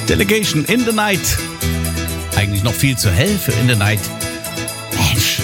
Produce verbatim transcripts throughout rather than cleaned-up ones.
Delegation in the Night. Eigentlich noch viel zu hell für In the Night. Mensch.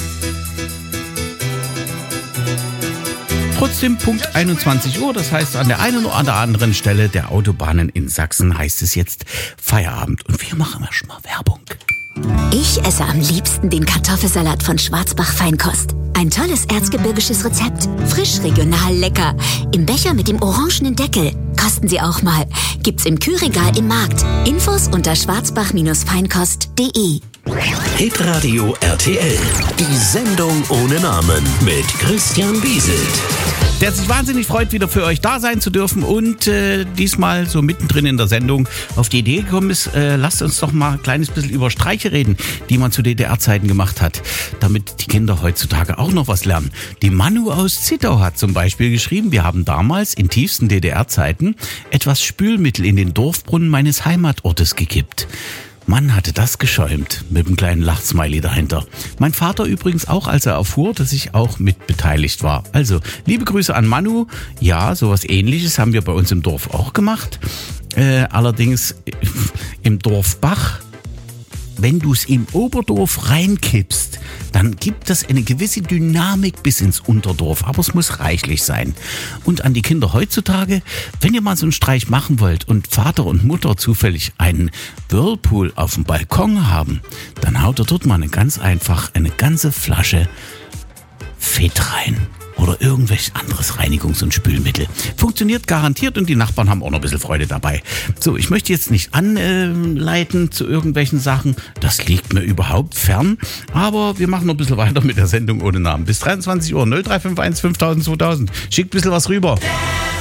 Trotzdem Punkt einundzwanzig Uhr, das heißt an der einen oder an der anderen Stelle der Autobahnen in Sachsen heißt es jetzt Feierabend. Und wir machen ja schon mal Werbung. Ich esse am liebsten den Kartoffelsalat von Schwarzbach Feinkost. Ein tolles erzgebirgisches Rezept. Frisch, regional, lecker. Im Becher mit dem orangenen Deckel. Kosten Sie auch mal. Gibt's im Kühlregal im Markt. Infos unter schwarzbach Feinkost punkt de. Hitradio R T L. Die Sendung ohne Namen mit Christian Wieselt. Der sich wahnsinnig freut, wieder für euch da sein zu dürfen und äh, diesmal so mittendrin in der Sendung auf die Idee gekommen ist, äh, lasst uns doch mal ein kleines bisschen über Streiche reden, die man zu D D R-Zeiten gemacht hat, damit die Kinder heutzutage auch noch was lernen. Die Manu aus Zittau hat zum Beispiel geschrieben, wir haben damals in tiefsten D D R-Zeiten etwas Spülmittel in den Dorfbrunnen meines Heimatortes gekippt. Mann, hatte das geschäumt, mit einem kleinen Lachsmiley dahinter. Mein Vater übrigens auch, als er erfuhr, dass ich auch mit beteiligt war. Also, liebe Grüße an Manu. Ja, sowas Ähnliches haben wir bei uns im Dorf auch gemacht. Äh, allerdings im Dorf Bach. Wenn du es im Oberdorf reinkippst, dann gibt das eine gewisse Dynamik bis ins Unterdorf. Aber es muss reichlich sein. Und an die Kinder heutzutage, wenn ihr mal so einen Streich machen wollt und Vater und Mutter zufällig einen Whirlpool auf dem Balkon haben, dann haut ihr dort mal eine ganz einfach eine ganze Flasche Fett rein. Oder irgendwelches anderes Reinigungs- und Spülmittel. Funktioniert garantiert und die Nachbarn haben auch noch ein bisschen Freude dabei. So, ich möchte jetzt nicht anleiten zu irgendwelchen Sachen. Das liegt mir überhaupt fern. Aber wir machen noch ein bisschen weiter mit der Sendung ohne Namen. Bis dreiundzwanzig Uhr null drei fünf eins fünftausend zweitausend. Schickt ein bisschen was rüber.